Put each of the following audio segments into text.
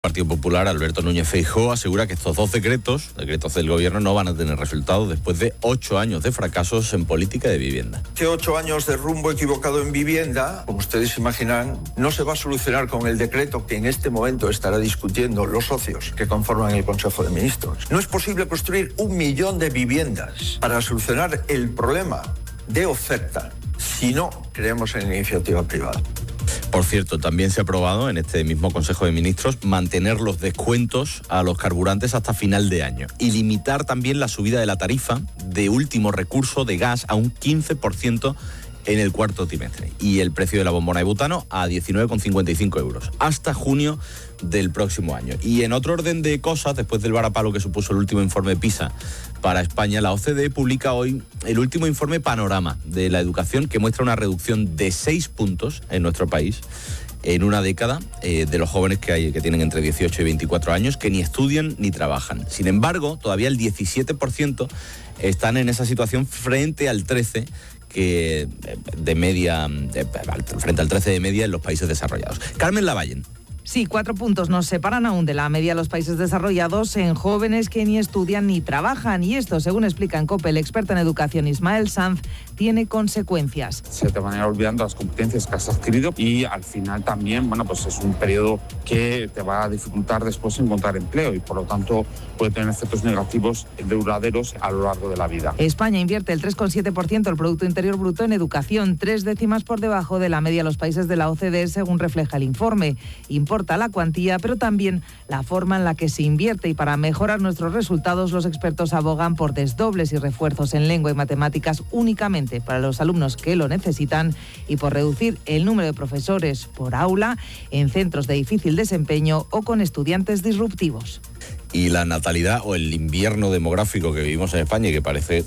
Partido Popular, Alberto Núñez Feijóo, asegura que estos dos decretos del gobierno, no van a tener resultados después de 8 años de fracasos en política de vivienda. Que 8 años de rumbo equivocado en vivienda, como ustedes imaginan, no se va a solucionar con el decreto que en este momento estará discutiendo los socios que conforman el Consejo de Ministros. No es posible construir 1 millón de viviendas para solucionar el problema de oferta si no creemos en la iniciativa privada. Por cierto, también se ha aprobado en este mismo Consejo de Ministros mantener los descuentos a los carburantes hasta final de año y limitar también la subida de la tarifa de último recurso de gas a un 15% en el cuarto trimestre y el precio de la bombona de butano a 19,55 euros hasta junio del próximo año. Y en otro orden de cosas, después del varapalo que supuso el último informe PISA para España, la OCDE publica hoy el último informe Panorama de la educación, que muestra una reducción de 6 puntos en nuestro país en una década de los jóvenes que tienen entre 18 y 24 años, que ni estudian ni trabajan. Sin embargo, todavía el 17% están en esa situación frente al 13% que de media, frente al 13% de media en los países desarrollados. Carmen Lavallen. Sí, 4 puntos nos separan aún de la media de los países desarrollados en jóvenes que ni estudian ni trabajan. Y esto, según explica en COPE el experto en educación Ismael Sanz, tiene consecuencias. Se te van a ir olvidando las competencias que has adquirido y al final también, pues es un periodo que te va a dificultar después encontrar empleo y por lo tanto puede tener efectos negativos duraderos a lo largo de la vida. España invierte el 3,7% del Producto Interior Bruto en educación, 3 décimas por debajo de la media de los países de la OCDE, según refleja el informe. Importa la cuantía, pero también la forma en la que se invierte, y para mejorar nuestros resultados los expertos abogan por desdobles y refuerzos en lengua y matemáticas únicamente para los alumnos que lo necesitan y por reducir el número de profesores por aula en centros de difícil desempeño o con estudiantes disruptivos. Y la natalidad o el invierno demográfico que vivimos en España y que parece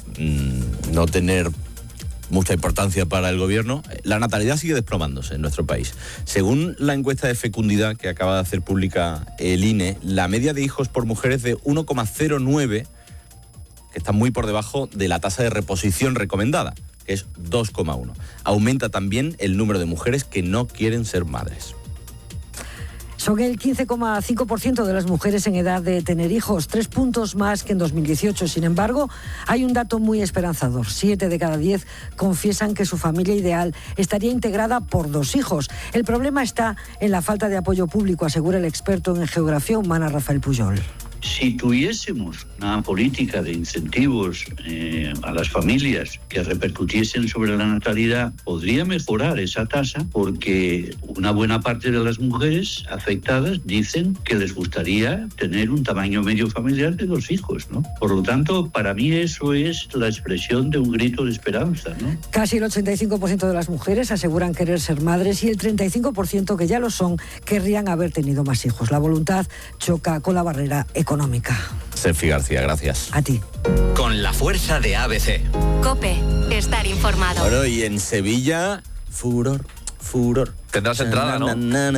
no tener mucha importancia para el gobierno, la natalidad sigue desplomándose en nuestro país. Según la encuesta de fecundidad que acaba de hacer pública el INE, la media de hijos por mujer es de 1,09, que está muy por debajo de la tasa de reposición recomendada, que es 2,1. Aumenta también el número de mujeres que no quieren ser madres. Son el 15,5% de las mujeres en edad de tener hijos, 3 puntos más que en 2018. Sin embargo, hay un dato muy esperanzador. 7 de cada 10 confiesan que su familia ideal estaría integrada por 2 hijos. El problema está en la falta de apoyo público, asegura el experto en geografía humana Rafael Pujol. Si tuviésemos una política de incentivos a las familias que repercutiesen sobre la natalidad, podría mejorar esa tasa, porque una buena parte de las mujeres afectadas dicen que les gustaría tener un tamaño medio familiar de 2 hijos, ¿no? Por lo tanto, para mí eso es la expresión de un grito de esperanza, ¿no? Casi el 85% de las mujeres aseguran querer ser madres y el 35% que ya lo son querrían haber tenido más hijos. La voluntad choca con la barrera económica. Sefi García, gracias. A ti. Con la fuerza de ABC. COPE, estar informado. Bueno, y en Sevilla, furor. Tendrás entrada, ¿no?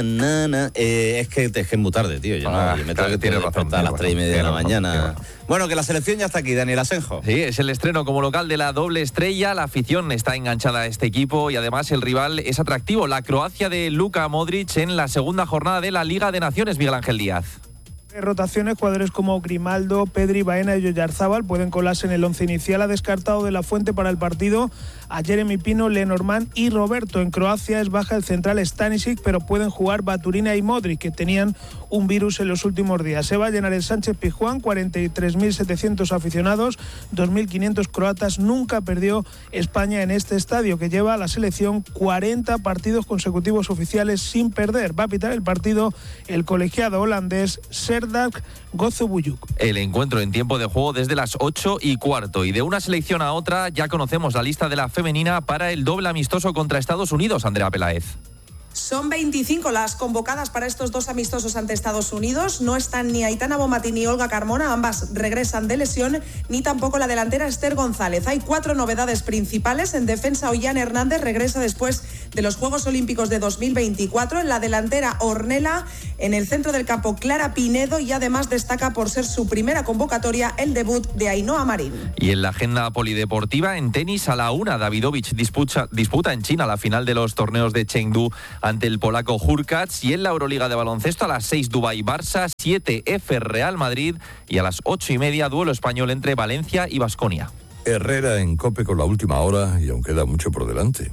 Es que es muy tarde, tío. Yo me tengo que despertar a las 3:30 de la mañana. Bueno, que la selección ya está aquí, Daniel Asenjo. Sí, es el estreno como local de la doble estrella. La afición está enganchada a este equipo y además el rival es atractivo. La Croacia de Luka Modric en la segunda jornada de la Liga de Naciones, Miguel Ángel Díaz. Rotaciones, jugadores como Grimaldo, Pedri, Baena y Oyarzábal pueden colarse en el 11 inicial. Ha descartado de la Fuente para el partido a Jeremy Pino, Lenormand y Roberto. En Croacia es baja el central Stanisic, pero pueden jugar Baturina y Modric, que tenían un virus en los últimos días. Se va a llenar el Sánchez Pizjuán, 43.700 aficionados, 2.500 croatas. Nunca perdió España en este estadio, que lleva a la selección 40 partidos consecutivos oficiales sin perder. Va a pitar el partido el colegiado holandés Serdar Gozubuyuk. El encuentro en tiempo de juego desde las 8:15. Y de una selección a otra ya conocemos la lista de la femenina para el doble amistoso contra Estados Unidos, Andrea Peláez. Son 25 las convocadas para estos 2 amistosos ante Estados Unidos. No están ni Aitana Bonmatí ni Olga Carmona, ambas regresan de lesión, ni tampoco la delantera Esther González. Hay 4 novedades principales. En defensa, Ollán Hernández regresa después de los Juegos Olímpicos de 2024. En la delantera, Ornella. En el centro del campo, Clara Pinedo. Y además destaca por ser su primera convocatoria el debut de Ainhoa Marín. Y en la agenda polideportiva, en tenis a la 1, Davidovich disputa en China la final de los torneos de Chengdu ante el polaco Hurkacz. Y en la Euroliga de baloncesto a las 6 Dubái-Barça, 7 F Real Madrid y a las 8:30 duelo español entre Valencia y Baskonia. Herrera en COPE con la última hora y aún queda mucho por delante.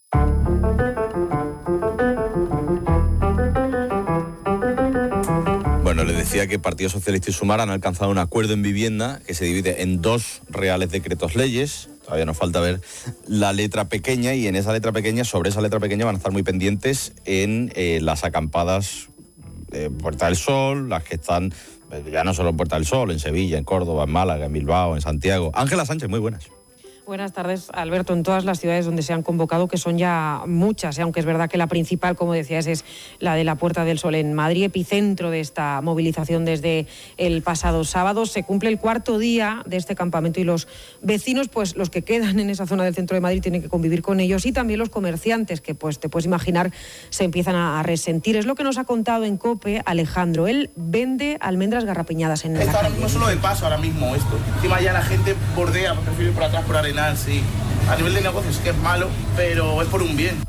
Bueno, les decía que Partido Socialista y Sumar han alcanzado un acuerdo en vivienda que se divide en 2 reales decretos leyes. Todavía nos falta ver la letra pequeña y en esa letra pequeña, sobre esa letra pequeña van a estar muy pendientes en las acampadas Puerta del Sol, las que están ya no solo en Puerta del Sol, en Sevilla, en Córdoba, en Málaga, en Bilbao, en Santiago. Ángela Sánchez, muy buenas. Buenas tardes, Alberto. En todas las ciudades donde se han convocado, que son ya muchas, aunque es verdad que la principal, como decías, es la de la Puerta del Sol en Madrid, epicentro de esta movilización desde el pasado sábado. Se cumple el 4.º día de este campamento y los vecinos, pues los que quedan en esa zona del centro de Madrid, tienen que convivir con ellos, y también los comerciantes, que pues te puedes imaginar se empiezan a resentir. Es lo que nos ha contado en COPE Alejandro. Él vende almendras garrapiñadas en la calle. Ahora mismo solo de paso, ahora mismo esto. Encima ya la gente bordea, prefiere ir por atrás, por Arenal. Sí, a nivel de negocios es que es malo, pero es por un bien.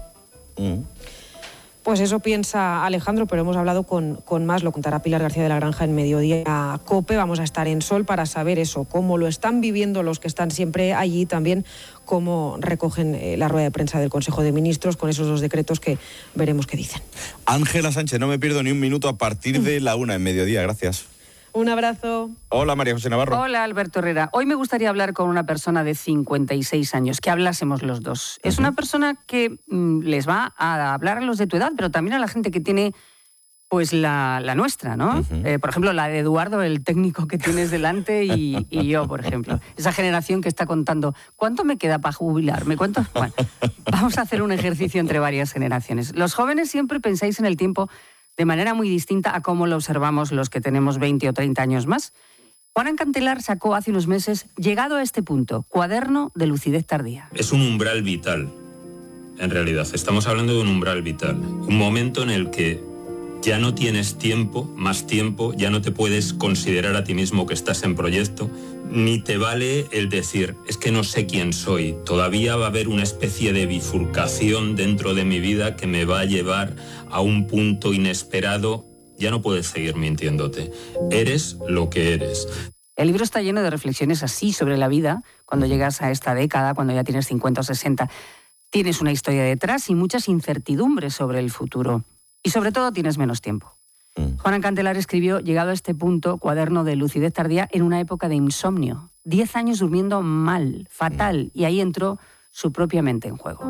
Pues eso piensa Alejandro, pero hemos hablado con más, lo contará Pilar García de la Granja en Mediodía COPE. Vamos a estar en Sol para saber eso, cómo lo están viviendo los que están siempre allí, también cómo recogen la rueda de prensa del Consejo de Ministros con esos 2 decretos que veremos qué dicen. Ángela Sánchez, no me pierdo ni un minuto a partir de la 1 en Mediodía, gracias. Un abrazo. Hola, María José Navarro. Hola, Alberto Herrera. Hoy me gustaría hablar con una persona de 56 años, que hablásemos los dos. Es una persona que les va a hablar a los de tu edad, pero también a la gente que tiene pues la nuestra, ¿no? Por ejemplo, la de Eduardo, el técnico que tienes delante, y yo, por ejemplo. Esa generación que está contando, ¿cuánto me queda para jubilarme? ¿Cuánto? Bueno, vamos a hacer un ejercicio entre varias generaciones. Los jóvenes siempre pensáis en el tiempo de manera muy distinta a cómo lo observamos los que tenemos 20 o 30 años más. Juan Cantelar sacó hace unos meses, llegado a este punto, Cuaderno de lucidez tardía. Es un umbral vital, en realidad. Estamos hablando de un umbral vital. Un momento en el que ya no tienes tiempo, más tiempo, ya no te puedes considerar a ti mismo que estás en proyecto, ni te vale el decir, es que no sé quién soy. Todavía va a haber una especie de bifurcación dentro de mi vida que me va a llevar a un punto inesperado. Ya no puedes seguir mintiéndote. Eres lo que eres. El libro está lleno de reflexiones así sobre la vida, cuando llegas a esta década, cuando ya tienes 50 o 60. Tienes una historia detrás y muchas incertidumbres sobre el futuro. Y sobre todo tienes menos tiempo. Juan Cantelar escribió, llegado a este punto, Cuaderno de lucidez tardía, en una época de insomnio. 10 años durmiendo mal, fatal, y ahí entró su propia mente en juego.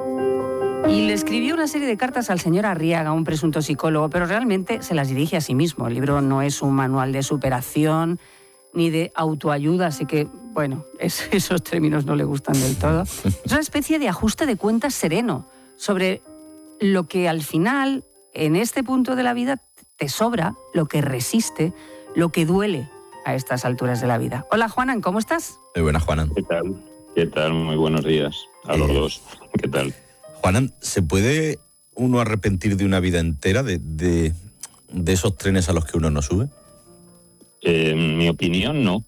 Y le escribió una serie de cartas al señor Arriaga, un presunto psicólogo, pero realmente se las dirige a sí mismo. El libro no es un manual de superación ni de autoayuda, así que, bueno, esos términos no le gustan del todo. Es una especie de ajuste de cuentas sereno sobre lo que al final, en este punto de la vida, te sobra, lo que resiste, lo que duele a estas alturas de la vida. Hola, Juanan, ¿cómo estás? Muy buenas, Juanan. ¿Qué tal? ¿Qué tal? Muy buenos días a los dos. ¿Qué tal? Juanan, ¿se puede uno arrepentir de una vida entera de esos trenes a los que uno no sube? En mi opinión, no.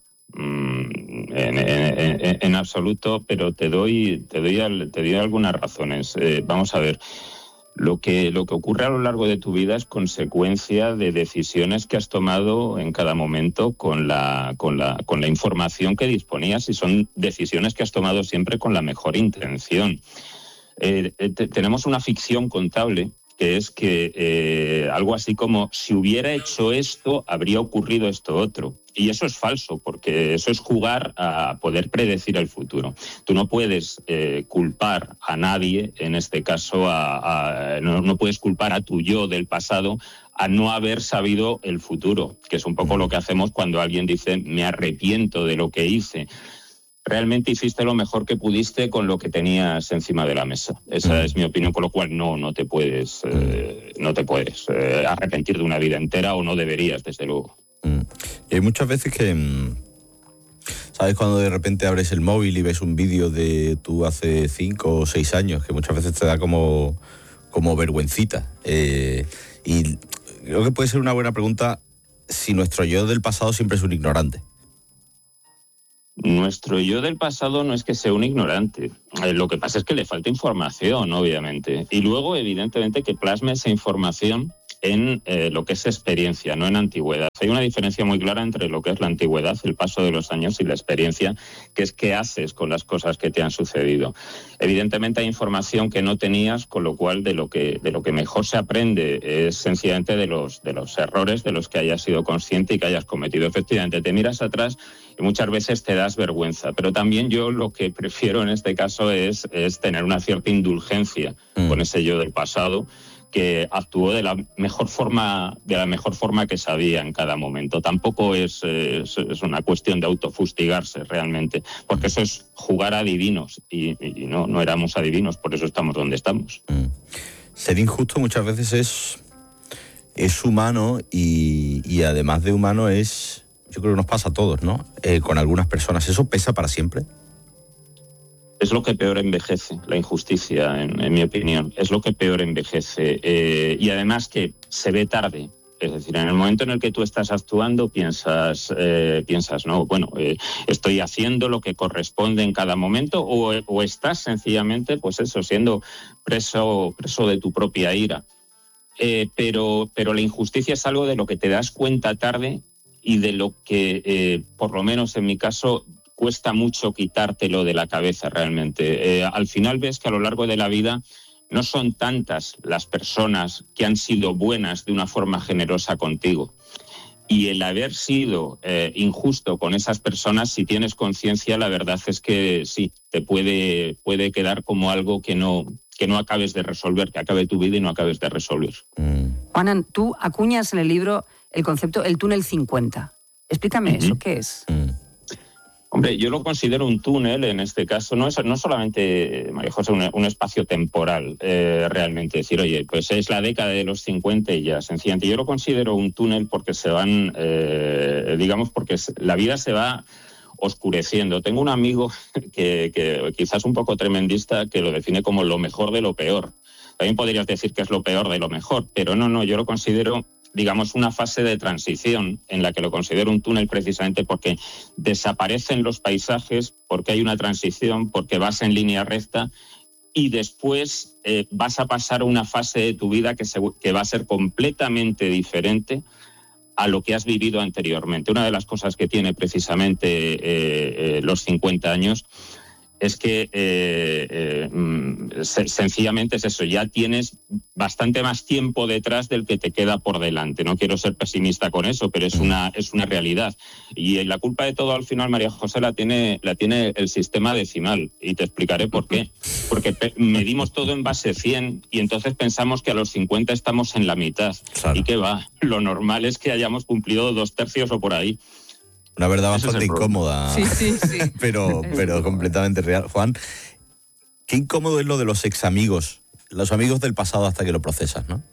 En absoluto, pero te doy algunas razones. Vamos a ver. Lo que ocurre a lo largo de tu vida es consecuencia de decisiones que has tomado en cada momento con la información que disponías, y son decisiones que has tomado siempre con la mejor intención. Tenemos una ficción contable que es que algo así como si hubiera hecho esto, habría ocurrido esto otro. Y eso es falso, porque eso es jugar a poder predecir el futuro. Tú no puedes culpar a nadie, en este caso no puedes culpar a tu yo del pasado a no haber sabido el futuro, que es un poco lo que hacemos cuando alguien dice me arrepiento de lo que hice. Realmente hiciste lo mejor que pudiste con lo que tenías encima de la mesa. Esa es mi opinión, con lo cual no te puedes arrepentir de una vida entera, o no deberías, desde luego. Y hay muchas veces que, ¿sabes? Cuando de repente abres el móvil y ves un vídeo de tú hace 5 o 6 años, que muchas veces te da como vergüencita. Y creo que puede ser una buena pregunta si nuestro yo del pasado siempre es un ignorante. Nuestro yo del pasado no es que sea un ignorante. Lo que pasa es que le falta información, obviamente. Y luego, evidentemente, que plasme esa información en lo que es experiencia, no en antigüedad. Hay una diferencia muy clara entre lo que es la antigüedad, el paso de los años, y la experiencia, que es qué haces con las cosas que te han sucedido. Evidentemente hay información que no tenías, con lo cual de lo que mejor se aprende es sencillamente de los errores de los que hayas sido consciente y que hayas cometido. Efectivamente, te miras atrás y muchas veces te das vergüenza, pero también yo lo que prefiero en este caso es tener una cierta indulgencia con ese yo del pasado, que actuó de la mejor forma que sabía en cada momento. Tampoco es una cuestión de autofustigarse realmente, porque eso es jugar a adivinos y no éramos adivinos, por eso estamos donde estamos. Ser injusto muchas veces es humano y además de humano es, yo creo que nos pasa a todos, ¿no? Con algunas personas. ¿Eso pesa para siempre? Es lo que peor envejece, la injusticia, en mi opinión. Es lo que peor envejece. Y además que se ve tarde. Es decir, en el momento en el que tú estás actuando, piensas, no, bueno, estoy haciendo lo que corresponde en cada momento, o estás sencillamente, pues eso, siendo preso de tu propia ira. Pero la injusticia es algo de lo que te das cuenta tarde y de lo que, por lo menos en mi caso, cuesta mucho quitártelo de la cabeza realmente. Al final ves que a lo largo de la vida no son tantas las personas que han sido buenas de una forma generosa contigo. Y el haber sido injusto con esas personas, si tienes conciencia, la verdad es que sí, te puede quedar como algo que no acabes de resolver, que acabe tu vida y no acabes de resolver. Juanan, tú acuñas en el libro el concepto el túnel 50. Explícame eso, ¿qué es? Hombre, yo lo considero un túnel, en este caso, no solamente, María José, un espacio temporal, realmente. Decir, oye, pues es la década de los 50 y ya, sencillamente. Yo lo considero un túnel porque se van, porque la vida se va oscureciendo. Tengo un amigo que quizás un poco tremendista, que lo define como lo mejor de lo peor. También podrías decir que es lo peor de lo mejor, pero no, yo lo considero, digamos, una fase de transición en la que lo considero un túnel precisamente porque desaparecen los paisajes, porque hay una transición, porque vas en línea recta y después vas a pasar a una fase de tu vida que va a ser completamente diferente a lo que has vivido anteriormente. Una de las cosas que tiene precisamente los 50 años es que sencillamente es eso, ya tienes bastante más tiempo detrás del que te queda por delante. No quiero ser pesimista con eso, pero es una realidad. Y la culpa de todo al final, María José, la tiene el sistema decimal, y te explicaré por qué. Porque medimos todo en base 100 y entonces pensamos que a los 50 estamos en la mitad. Claro. ¿Y qué va? Lo normal es que hayamos cumplido 2/3 o por ahí. Una verdad bastante incómoda, sí. pero completamente real. Juan, qué incómodo es lo de los examigos, los amigos del pasado hasta que lo procesas, ¿no?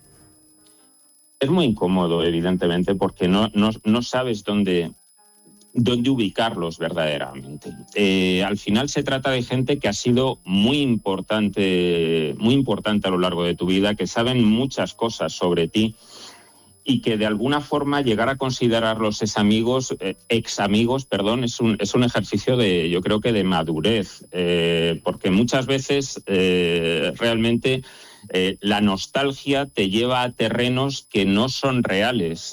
Es muy incómodo, evidentemente, porque no sabes dónde ubicarlos verdaderamente. Al final se trata de gente que ha sido muy importante a lo largo de tu vida, que saben muchas cosas sobre ti, y que de alguna forma llegar a considerarlos examigos, es un ejercicio yo creo que de madurez, porque muchas veces realmente la nostalgia te lleva a terrenos que no son reales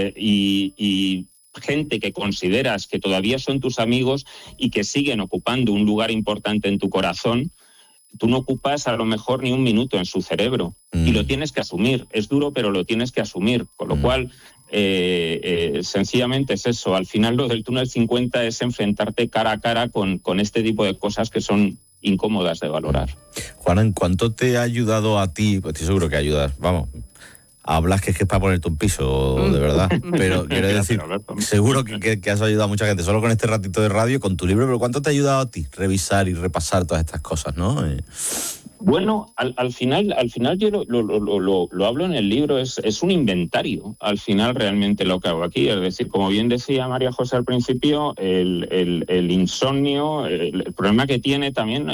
y gente que consideras que todavía son tus amigos y que siguen ocupando un lugar importante en tu corazón, tú no ocupas a lo mejor ni un minuto en su cerebro y lo tienes que asumir. Es duro, pero lo tienes que asumir. Con lo cual, sencillamente es eso. Al final lo del túnel 50 es enfrentarte cara a cara con este tipo de cosas que son incómodas de valorar. Juan, ¿en cuánto te ha ayudado a ti? Pues estoy seguro que ayudas, vamos, hablas que es para ponerte un piso, de verdad. Pero quiero decir, seguro que has ayudado a mucha gente, solo con este ratito de radio, con tu libro, pero ¿cuánto te ha ayudado a ti revisar y repasar todas estas cosas, no? Bueno, al final yo lo hablo en el libro, es un inventario, al final realmente lo que hago aquí. Es decir, como bien decía María José al principio, el insomnio, el problema que tiene también,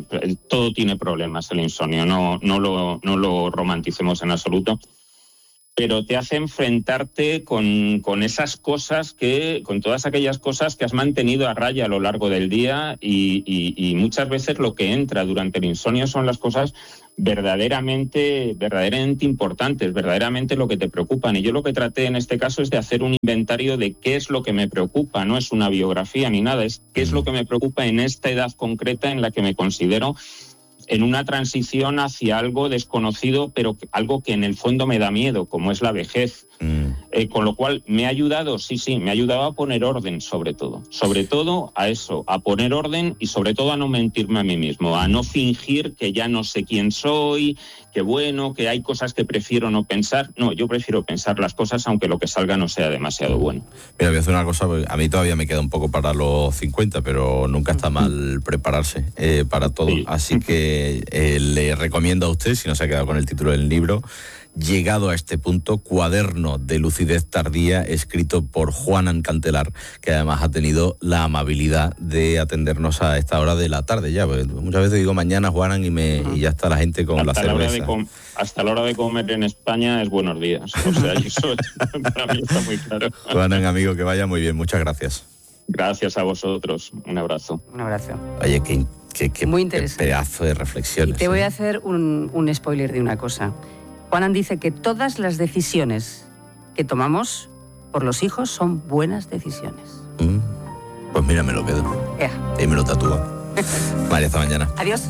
todo tiene problemas el insomnio, no lo romanticemos en absoluto, pero te hace enfrentarte con esas cosas con todas aquellas cosas que has mantenido a raya a lo largo del día y muchas veces lo que entra durante el insomnio son las cosas verdaderamente importantes, verdaderamente lo que te preocupan. Y yo lo que traté en este caso es de hacer un inventario de qué es lo que me preocupa, no es una biografía ni nada, es qué es lo que me preocupa en esta edad concreta en la que me considero en una transición hacia algo desconocido, pero algo que en el fondo me da miedo, como es la vejez. Con lo cual me ha ayudado, me ha ayudado a poner orden sobre todo a eso, a poner orden y sobre todo a no mentirme a mí mismo, a no fingir que ya no sé quién soy, que hay cosas que prefiero no pensar. No, yo prefiero pensar las cosas aunque lo que salga no sea demasiado bueno. Mira, voy a hacer una cosa, a mí todavía me queda un poco para los 50, pero nunca está mal prepararse para todo. Sí. Así que le recomiendo a usted, si no se ha quedado con el título del libro, Llegado a este punto, cuaderno de lucidez tardía, escrito por Juanan Cantelar, que además ha tenido la amabilidad de atendernos a esta hora de la tarde ya. Porque muchas veces digo mañana, Juanan, y ya está la gente con la cerveza. Hasta la hora de comer en España es buenos días. O sea, eso para mí está muy claro. Juanan, amigo, que vaya muy bien. Muchas gracias. Gracias a vosotros. Un abrazo. Un abrazo. Oye, qué muy interesante. Qué pedazo de reflexiones. Y te voy a hacer un spoiler de una cosa. Juanan dice que todas las decisiones que tomamos por los hijos son buenas decisiones. Pues mira, me lo quedo. Y me lo tatúo. María, hasta mañana. Adiós.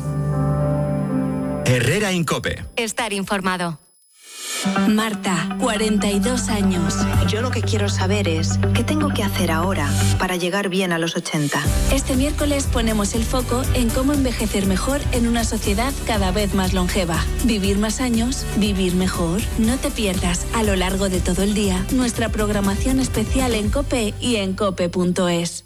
Herrera Incope. Estar informado. Marta, 42 años. Yo lo que quiero saber es qué tengo que hacer ahora para llegar bien a los 80. Este miércoles ponemos el foco en cómo envejecer mejor en una sociedad cada vez más longeva. Vivir más años, vivir mejor. No te pierdas a lo largo de todo el día nuestra programación especial en COPE y en cope.es.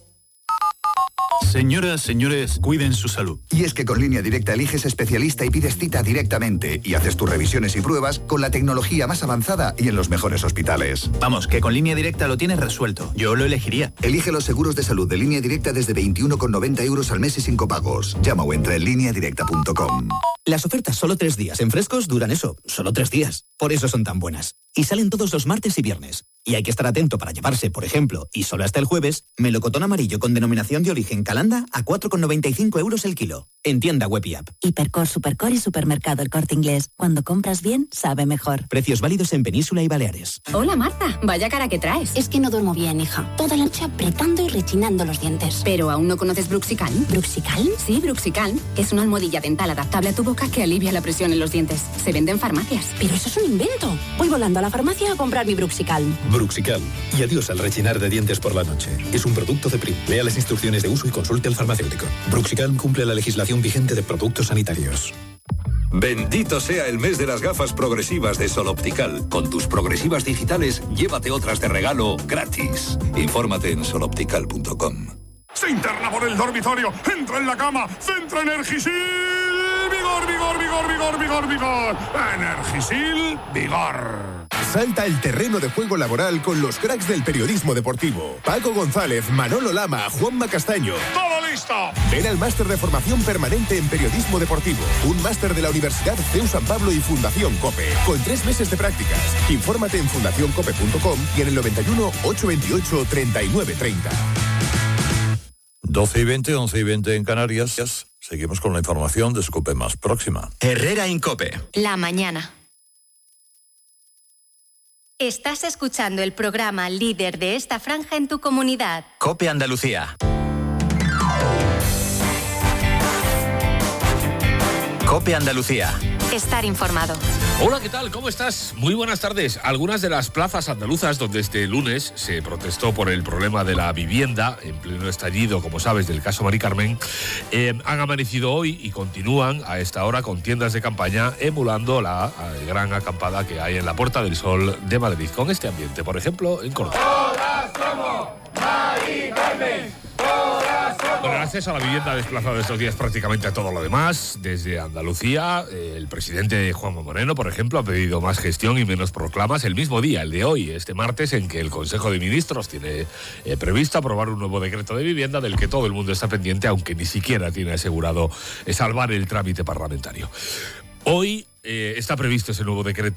Señoras, señores, cuiden su salud. Y es que con Línea Directa eliges especialista y pides cita directamente y haces tus revisiones y pruebas con la tecnología más avanzada y en los mejores hospitales. Vamos, que con Línea Directa lo tienes resuelto. Yo lo elegiría. Elige los seguros de salud de Línea Directa desde 21,90 € al mes y sin copagos. Llama o entra en lineadirecta.com. Las ofertas solo 3 días en Frescos duran eso, solo 3 días. Por eso son tan buenas. Y salen todos los martes y viernes. Y hay que estar atento para llevarse, por ejemplo, y solo hasta el jueves, melocotón amarillo con denominación de origen Calanda a 4,95 € el kilo. En tienda web y app. Hipercor, Supercor y Supermercado El Corte Inglés. Cuando compras bien, sabe mejor. Precios válidos en Península y Baleares. Hola Marta, vaya cara que traes. Es que no duermo bien, hija. Toda la noche apretando y rechinando los dientes. ¿Pero aún no conoces Bruxicalm? ¿Bruxicalm? Sí, Bruxicalm. Es una almohadilla dental adaptable a tu boca que alivia la presión en los dientes. Se vende en farmacias. Pero eso es un invento. Voy volando a la farmacia a comprar mi Bruxicalm. Bruxicalm. Y adiós al rechinar de dientes por la noche. Es un producto de PRIM. Lea las instrucciones de uso y consulte al farmacéutico. Bruxicalm cumple la legislación vigente de productos sanitarios. Bendito sea el mes de las gafas progresivas de Sol Optical. Con tus progresivas digitales, llévate otras de regalo gratis. Infórmate en soloptical.com. Se interna por el dormitorio, entra en la cama, centra Energisil. Vigor, vigor, vigor, vigor, vigor, vigor. Energisil, vigor. Salta el terreno de juego laboral con los cracks del periodismo deportivo. Paco González, Manolo Lama, Juanma Castaño. ¡Todo listo! Ven al máster de formación permanente en periodismo deportivo. Un máster de la Universidad CEU San Pablo y Fundación COPE. Con 3 meses de prácticas. Infórmate en fundacioncope.com y en el 91 828 3930. 12:20, 11:20 en Canarias. Seguimos con la información de COPE más próxima. Herrera Incope. La mañana. Estás escuchando el programa líder de esta franja en tu comunidad. COPE Andalucía. COPE Andalucía. Estar informado. Hola, ¿qué tal? ¿Cómo estás? Muy buenas tardes. Algunas de las plazas andaluzas donde este lunes se protestó por el problema de la vivienda, en pleno estallido, como sabes, del caso Mari Carmen, han amanecido hoy y continúan a esta hora con tiendas de campaña emulando la gran acampada que hay en la Puerta del Sol de Madrid. Con este ambiente, por ejemplo, en Córdoba. ¡Todas somos Mari Carmen! Bueno, el acceso a la vivienda ha desplazado estos días prácticamente a todo lo demás. Desde Andalucía, el presidente Juanma Moreno, por ejemplo, ha pedido más gestión y menos proclamas el mismo día, el de hoy, este martes, en que el Consejo de Ministros tiene previsto aprobar un nuevo decreto de vivienda del que todo el mundo está pendiente, aunque ni siquiera tiene asegurado salvar el trámite parlamentario. Hoy está previsto ese nuevo decreto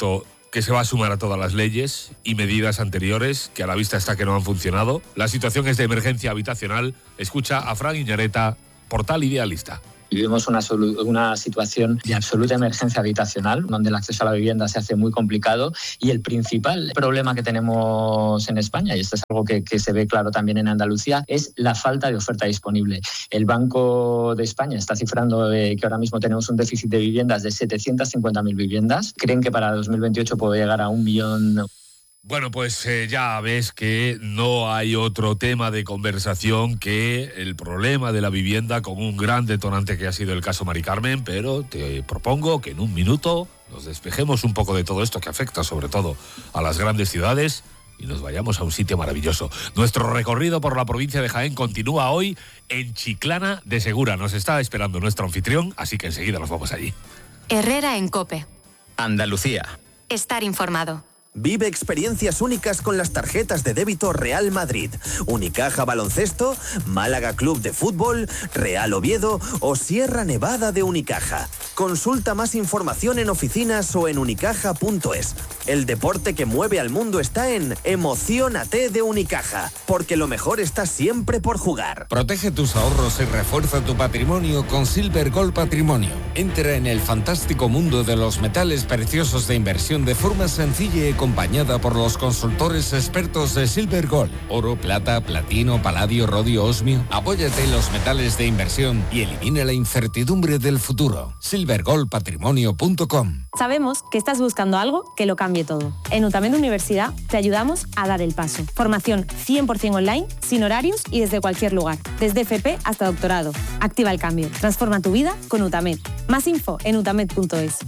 que se va a sumar a todas las leyes y medidas anteriores que a la vista está que no han funcionado. La situación es de emergencia habitacional. Escucha a Fran Iñareta, Portal Idealista. Vivimos una situación de absoluta emergencia habitacional, donde el acceso a la vivienda se hace muy complicado, y el principal problema que tenemos en España, y esto es algo que se ve claro también en Andalucía, es la falta de oferta disponible. El Banco de España está cifrando que ahora mismo tenemos un déficit de viviendas de 750.000 viviendas. Creen que para 2028 puede llegar a 1 millón. Bueno, pues ya ves que no hay otro tema de conversación que el problema de la vivienda, con un gran detonante que ha sido el caso Mari Carmen, pero te propongo que en un minuto nos despejemos un poco de todo esto que afecta sobre todo a las grandes ciudades y nos vayamos a un sitio maravilloso. Nuestro recorrido por la provincia de Jaén continúa hoy en Chiclana de Segura. Nos está esperando nuestro anfitrión, así que enseguida nos vamos allí. Herrera en COPE. Andalucía. Estar informado. Vive experiencias únicas con las tarjetas de débito Real Madrid, Unicaja Baloncesto, Málaga Club de Fútbol, Real Oviedo o Sierra Nevada de Unicaja. Consulta más información en oficinas o en unicaja.es. El deporte que mueve al mundo está en Emociónate de Unicaja, porque lo mejor está siempre por jugar. Protege tus ahorros y refuerza tu patrimonio con Silver Gold Patrimonio. Entra en el fantástico mundo de los metales preciosos de inversión de forma sencilla y acompañada por los consultores expertos de Silver Gold. Oro, plata, platino, paladio, rodio, osmio. Apóyate en los metales de inversión y elimina la incertidumbre del futuro. silvergoldpatrimonio.com. Sabemos que estás buscando algo que lo cambie todo. En UTAMED Universidad te ayudamos a dar el paso. Formación 100% online, sin horarios y desde cualquier lugar. Desde FP hasta doctorado. Activa el cambio. Transforma tu vida con UTAMED. Más info en utamed.es.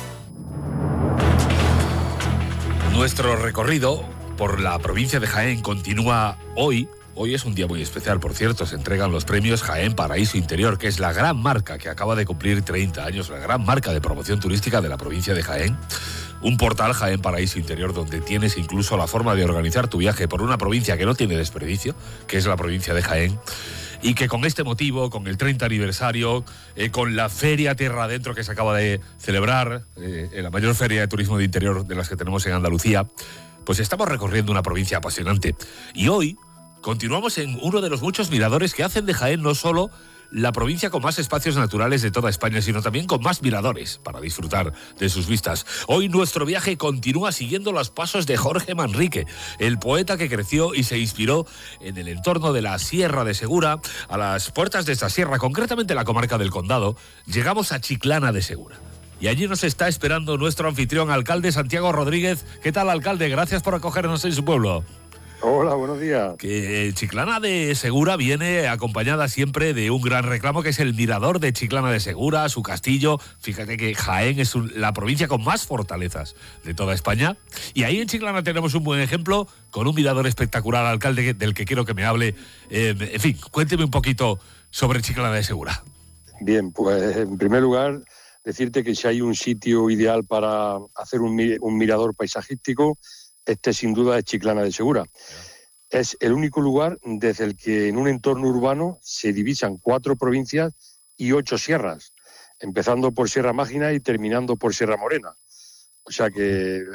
Nuestro recorrido por la provincia de Jaén continúa hoy. Hoy es un día muy especial, por cierto, se entregan los premios Jaén Paraíso Interior, que es la gran marca que acaba de cumplir 30 años, la gran marca de promoción turística de la provincia de Jaén. Un portal Jaén Paraíso Interior donde tienes incluso la forma de organizar tu viaje por una provincia que no tiene desperdicio, que es la provincia de Jaén. Y que con este motivo, con el 30 aniversario, con la Feria Tierra Adentro que se acaba de celebrar, la mayor feria de turismo de interior de las que tenemos en Andalucía, pues estamos recorriendo una provincia apasionante. Y hoy continuamos en uno de los muchos miradores que hacen de Jaén no solo la provincia con más espacios naturales de toda España, sino también con más miradores para disfrutar de sus vistas. Hoy nuestro viaje continúa siguiendo los pasos de Jorge Manrique, el poeta que creció y se inspiró en el entorno de la Sierra de Segura. A las puertas de esta sierra, concretamente la comarca del Condado, llegamos a Chiclana de Segura. Y allí nos está esperando nuestro anfitrión, alcalde Santiago Rodríguez. ¿Qué tal, alcalde? Gracias por acogernos en su pueblo. Hola, buenos días. Que Chiclana de Segura viene acompañada siempre de un gran reclamo, que es el mirador de Chiclana de Segura, su castillo. Fíjate que Jaén es la provincia con más fortalezas de toda España. Y ahí en Chiclana tenemos un buen ejemplo con un mirador espectacular, alcalde, del que quiero que me hable. En fin, cuénteme un poquito sobre Chiclana de Segura. Bien, pues en primer lugar, decirte que si hay un sitio ideal para hacer un mirador paisajístico, este sin duda es Chiclana de Segura. Es el único lugar desde el que en un entorno urbano se divisan 4 provincias y 8 sierras, empezando por Sierra Mágina y terminando por Sierra Morena. O sea que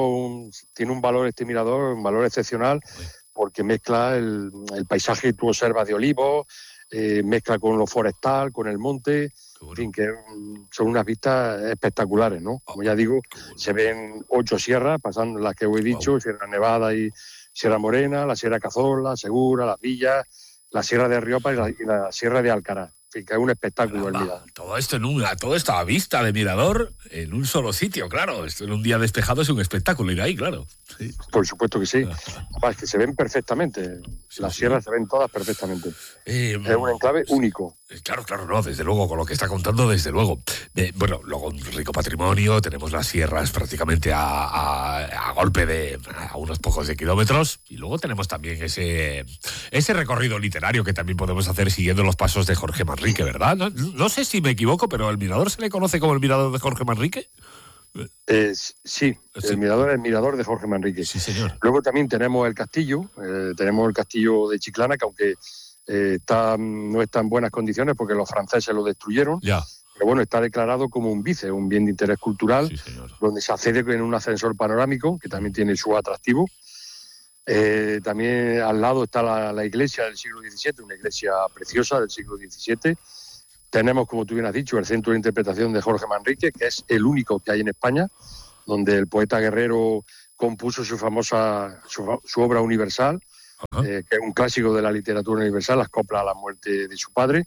tiene un valor este mirador, un valor excepcional, porque mezcla el paisaje que tú observas de olivos, mezcla con lo forestal, con el monte, en fin, que son unas vistas espectaculares, ¿no? Como ya digo, se ven 8 sierras, pasando las que os he dicho, Sierra Nevada y Sierra Morena, la Sierra Cazorla, Segura, Las Villas, la Sierra de Riopa y la Sierra de Alcaraz. En fin, que es un espectáculo el mirador. Todo esto todo esto a vista de mirador en un solo sitio, claro. Esto en un día despejado es un espectáculo ir ahí, claro. Sí. Por supuesto que sí. Además, que se ven perfectamente. Las sierras se ven todas perfectamente. Es un enclave único. Claro, no, desde luego, con lo que está contando, desde luego. Bueno, luego un rico patrimonio, tenemos las sierras prácticamente a golpe de a unos pocos de kilómetros, y luego tenemos también ese recorrido literario que también podemos hacer siguiendo los pasos de Jorge Manrique, ¿verdad? No sé si me equivoco, pero ¿el mirador se le conoce como el mirador de Jorge Manrique? Sí, el mirador es el mirador de Jorge Manrique. Sí, señor. Luego también tenemos el castillo de Chiclana, que aunque no está en buenas condiciones porque los franceses lo destruyeron. Ya. pero bueno, está declarado como un BICE, un bien de interés cultural, donde se accede en un ascensor panorámico, que también tiene su atractivo. También al lado está la iglesia del siglo XVII, una iglesia preciosa del siglo XVII. Tenemos, como tú bien has dicho, el Centro de Interpretación de Jorge Manrique, que es el único que hay en España, donde el poeta guerrero compuso su famosa su obra Universal, que es un clásico de la literatura universal, las coplas a la muerte de su padre.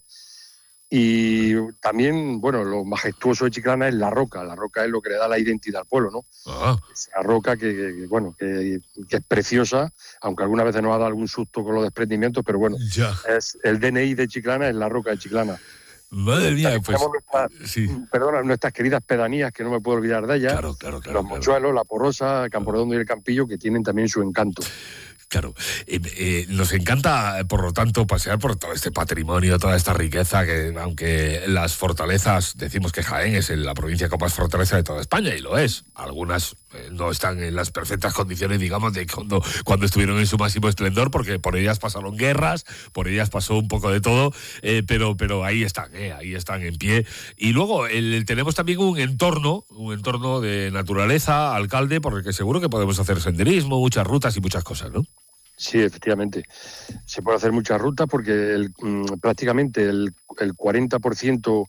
Y también, bueno, lo majestuoso de Chiclana es la roca. La roca es lo que le da la identidad al pueblo, ¿no? Esa roca que es preciosa, aunque algunas veces nos ha dado algún susto con los desprendimientos, pero bueno, es el DNI de Chiclana, es la roca de Chiclana. Madre mía, pues... nuestras queridas pedanías, que no me puedo olvidar de ellas. Claro. Los Mochuelos, La Porrosa, Camporedondo y El Campillo, que tienen también su encanto. Claro, nos encanta, por lo tanto, pasear por todo este patrimonio, toda esta riqueza, que aunque las fortalezas, decimos que Jaén es la provincia con más fortaleza de toda España, y lo es. Algunas no están en las perfectas condiciones, digamos, de cuando estuvieron en su máximo esplendor, porque por ellas pasaron guerras, por ellas pasó un poco de todo, pero ahí están en pie. Y luego tenemos también un entorno de naturaleza, alcalde, por el que seguro que podemos hacer senderismo, muchas rutas y muchas cosas, ¿no? Sí, efectivamente. Se puede hacer muchas rutas porque prácticamente el 40%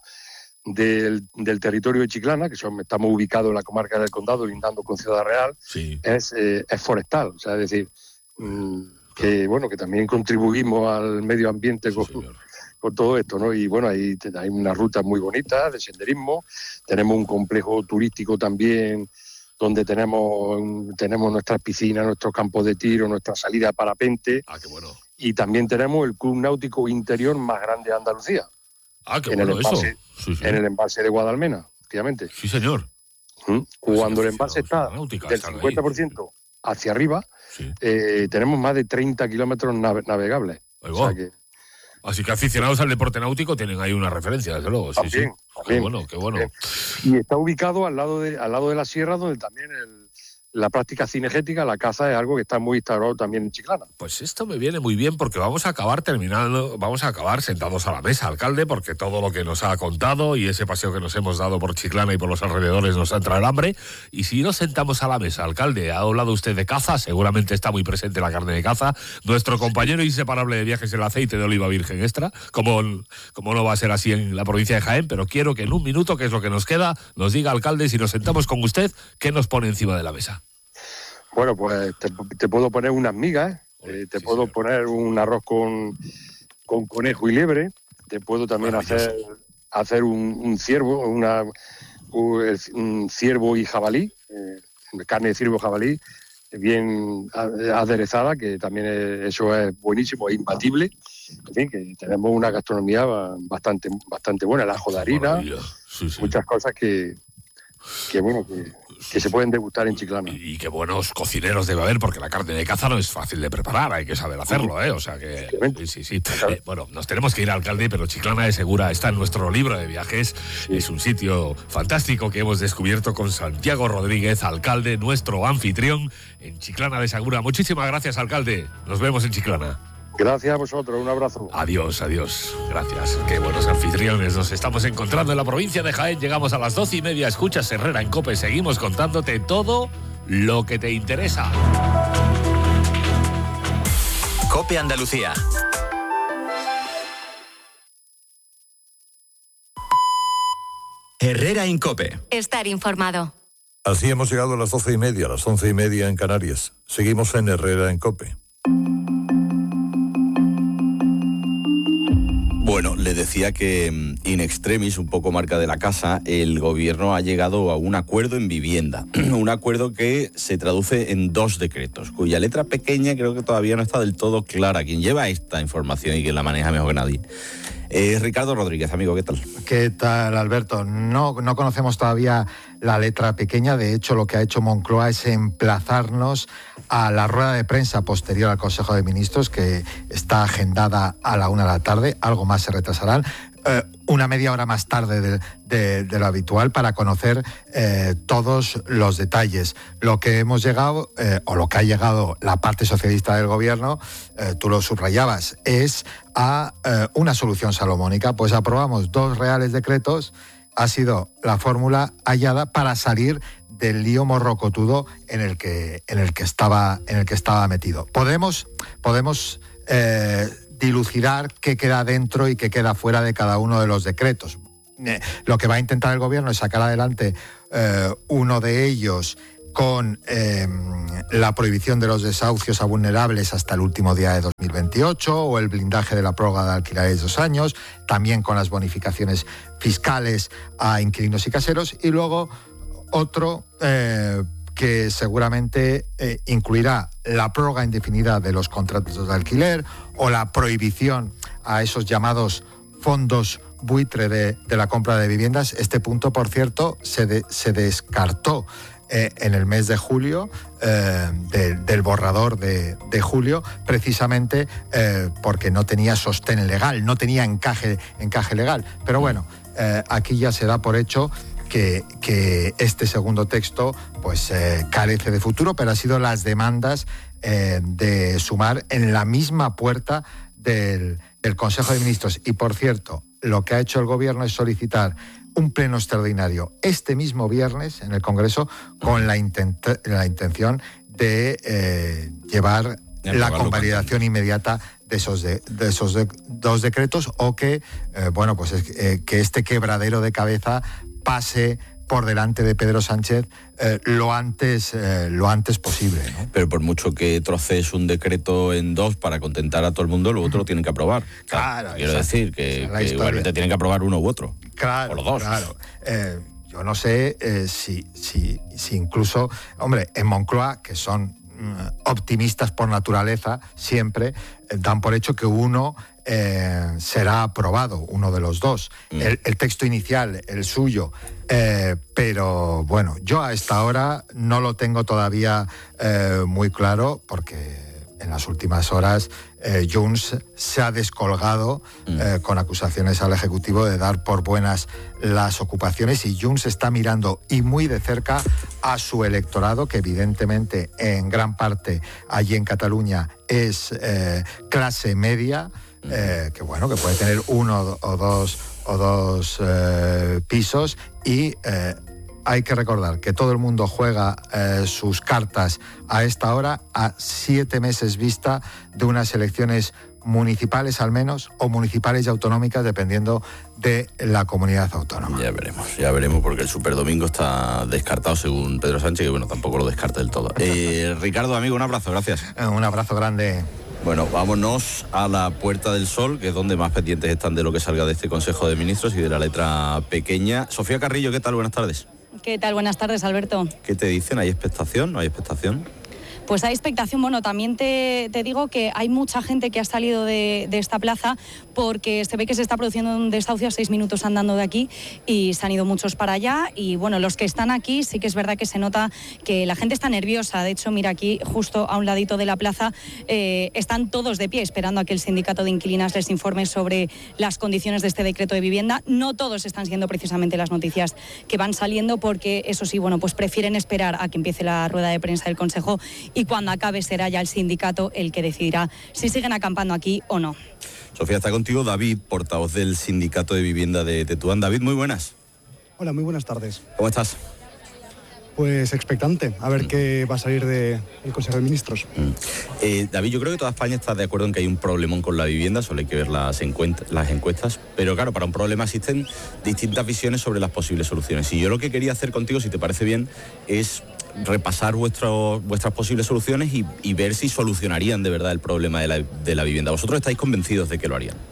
del territorio de Chiclana, que estamos ubicados en la comarca del Condado, lindando con Ciudad Real, es forestal. O sea, es decir, que también contribuimos al medio ambiente con todo esto, ¿no? Y bueno, hay unas rutas muy bonitas de senderismo. Tenemos un complejo turístico también, donde tenemos nuestras piscinas, nuestros campos de tiro, nuestra salida de parapente. Qué bueno. Y también tenemos el club náutico interior más grande de Andalucía. Qué bueno eso. En el embalse de Guadalmena, efectivamente. Sí, señor. Cuando el embalse está del 50% hacia arriba, tenemos más de 30 kilómetros navegables. O sea que... Así que aficionados al deporte náutico tienen ahí una referencia, desde luego. También. Qué bueno. Y está ubicado al lado de la sierra, donde también la práctica cinegética, la caza, es algo que está muy instaurado también en Chiclana. Pues esto me viene muy bien, porque vamos a acabar sentados a la mesa, alcalde, porque todo lo que nos ha contado y ese paseo que nos hemos dado por Chiclana y por los alrededores nos entra el hambre. Y si nos sentamos a la mesa, alcalde, ha hablado usted de caza, seguramente está muy presente la carne de caza, nuestro compañero inseparable de viajes, el aceite de oliva virgen extra, como no va a ser así en la provincia de Jaén, pero quiero que en un minuto, que es lo que nos queda, nos diga, alcalde, si nos sentamos con usted, ¿qué nos pone encima de la mesa? Bueno, pues te puedo poner unas migas, puedo poner un arroz con conejo y liebre, te puedo también hacer un ciervo, un ciervo y jabalí, carne de ciervo y jabalí, bien aderezada, que también eso es buenísimo, es imbatible. En fin, que tenemos una gastronomía bastante buena, el ajo de harina, muchas cosas que se pueden degustar en Chiclana. Y qué buenos cocineros debe haber, porque la carne de caza no es fácil de preparar, hay que saber hacerlo, ¿eh? O sea que... Sí. Bueno, nos tenemos que ir, alcalde, pero Chiclana de Segura está en nuestro libro de viajes. Es un sitio fantástico que hemos descubierto con Santiago Rodríguez, alcalde, nuestro anfitrión en Chiclana de Segura. Muchísimas gracias, alcalde. Nos vemos en Chiclana. Gracias a vosotros, un abrazo. Adiós. Gracias. Qué buenos anfitriones. Nos estamos encontrando en la provincia de Jaén. Llegamos a las 12:30. Escuchas Herrera en COPE. Seguimos contándote todo lo que te interesa. COPE Andalucía. Herrera en COPE. Estar informado. Así hemos llegado a las 12:30, a las 11:30 en Canarias. Seguimos en Herrera en COPE. Bueno, le decía que in extremis, un poco marca de la casa, el gobierno ha llegado a un acuerdo en vivienda. Un acuerdo que se traduce en 2 decretos, cuya letra pequeña creo que todavía no está del todo clara. Quien lleva esta información y quien la maneja mejor que nadie Ricardo Rodríguez, amigo, ¿qué tal? ¿Qué tal, Alberto? No conocemos todavía la letra pequeña. De hecho, lo que ha hecho Moncloa es emplazarnos a la rueda de prensa posterior al Consejo de Ministros, que está agendada a la 1 de la tarde. Algo más se retrasarán. Una media hora más tarde de lo habitual, para conocer todos los detalles. Lo que hemos llegado, o lo que ha llegado la parte socialista del gobierno, tú lo subrayabas, es a una solución salomónica. Pues aprobamos 2 reales decretos ha sido la fórmula hallada para salir del lío morrocotudo en el que estaba metido. Podemos dilucidar qué queda dentro y qué queda fuera de cada uno de los decretos. Lo que va a intentar el gobierno es sacar adelante uno de ellos con la prohibición de los desahucios a vulnerables hasta el último día de 2028 o el blindaje de la prórroga de alquileres de 2 años, también con las bonificaciones fiscales a inquilinos y caseros, y luego otro que seguramente incluirá la prórroga indefinida de los contratos de alquiler o la prohibición a esos llamados fondos buitre de la compra de viviendas. Este punto, por cierto, se descartó en el mes de julio, del borrador de julio, precisamente porque no tenía sostén legal, no tenía encaje legal. Pero bueno, aquí ya se da por hecho que este segundo texto pues carece de futuro, pero ha sido las demandas de sumar en la misma puerta del Consejo de Ministros. Y por cierto, lo que ha hecho el gobierno es solicitar un pleno extraordinario este mismo viernes en el Congreso con la intención de llevar la convalidación inmediata de esos dos decretos, o que que este quebradero de cabeza pase por delante de Pedro Sánchez lo antes posible, ¿no? Pero por mucho que trocees un decreto en 2 para contentar a todo el mundo, luego otro lo tienen que aprobar. Claro, quiero decir que igualmente tienen que aprobar uno u otro. Claro, o los dos. Claro. Yo no sé si incluso, hombre, en Moncloa, que son optimistas por naturaleza, siempre dan por hecho que uno será aprobado, uno de los dos. El texto inicial, el suyo, pero bueno, yo a esta hora no lo tengo todavía muy claro, porque en las últimas horas Junts se ha descolgado con acusaciones al Ejecutivo de dar por buenas las ocupaciones, y Junts está mirando y muy de cerca a su electorado, que evidentemente en gran parte allí en Cataluña es clase media, que puede tener uno o dos pisos, y hay que recordar que todo el mundo juega sus cartas a esta hora, a 7 meses vista de unas elecciones municipales al menos, o municipales y autonómicas, dependiendo de la comunidad autónoma. Ya veremos, porque el superdomingo está descartado según Pedro Sánchez, que tampoco lo descarta del todo. Ricardo, amigo, un abrazo, gracias. Un abrazo grande. Bueno, vámonos a la Puerta del Sol, que es donde más pendientes están de lo que salga de este Consejo de Ministros y de la letra pequeña. Sofía Carrillo, ¿qué tal? Buenas tardes. ¿Qué tal? Buenas tardes, Alberto. ¿Qué te dicen? ¿Hay expectación? ¿No hay expectación? Pues hay expectación. Bueno, también te digo que hay mucha gente que ha salido de esta plaza, porque se ve que se está produciendo un desahucio a 6 minutos andando de aquí, y se han ido muchos para allá. Y bueno, los que están aquí sí que es verdad que se nota que la gente está nerviosa. De hecho, mira, aquí justo a un ladito de la plaza están todos de pie esperando a que el sindicato de inquilinas les informe sobre las condiciones de este decreto de vivienda. No todos están siendo precisamente las noticias que van saliendo, porque eso sí, pues prefieren esperar a que empiece la rueda de prensa del Consejo, y cuando acabe será ya el sindicato el que decidirá si siguen acampando aquí o no. Sofía, está contigo David, portavoz del Sindicato de Vivienda de Tetuán. David, muy buenas. Hola, muy buenas tardes. ¿Cómo estás? Pues expectante, a ver qué va a salir del Consejo de Ministros. David, yo creo que toda España está de acuerdo en que hay un problemón con la vivienda, solo hay que ver las encuestas, pero claro, para un problema existen distintas visiones sobre las posibles soluciones. Y yo lo que quería hacer contigo, si te parece bien, es repasar vuestras posibles soluciones y ver si solucionarían de verdad el problema de la vivienda. ¿Vosotros estáis convencidos de que lo harían?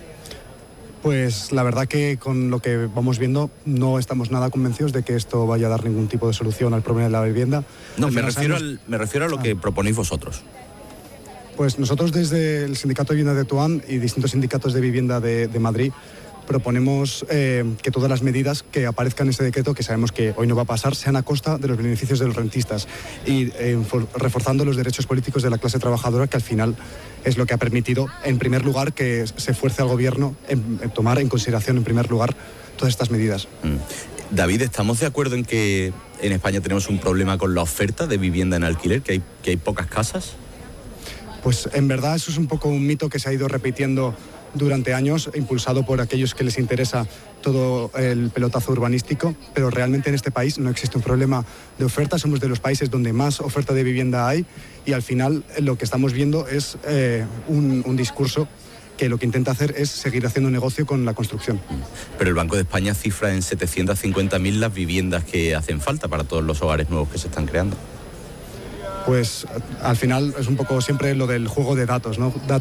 Pues la verdad que con lo que vamos viendo no estamos nada convencidos de que esto vaya a dar ningún tipo de solución al problema de la vivienda. No, me refiero a lo que proponéis vosotros. Pues nosotros desde el Sindicato de Vivienda de Tetuán y distintos sindicatos de vivienda de Madrid proponemos que todas las medidas que aparezcan en ese decreto, que sabemos que hoy no va a pasar, sean a costa de los beneficios de los rentistas, y reforzando los derechos políticos de la clase trabajadora, que al final es lo que ha permitido, en primer lugar, que se fuerce al gobierno en tomar en consideración, en primer lugar, todas estas medidas. David, ¿estamos de acuerdo en que en España tenemos un problema con la oferta de vivienda en alquiler, que hay pocas casas? Pues en verdad eso es un poco un mito que se ha ido repitiendo durante años, impulsado por aquellos que les interesa todo el pelotazo urbanístico, pero realmente en este país no existe un problema de oferta, somos de los países donde más oferta de vivienda hay y al final lo que estamos viendo es un discurso que lo que intenta hacer es seguir haciendo negocio con la construcción. Pero el Banco de España cifra en 750.000 las viviendas que hacen falta para todos los hogares nuevos que se están creando. Pues al final es un poco siempre lo del juego de datos, ¿no?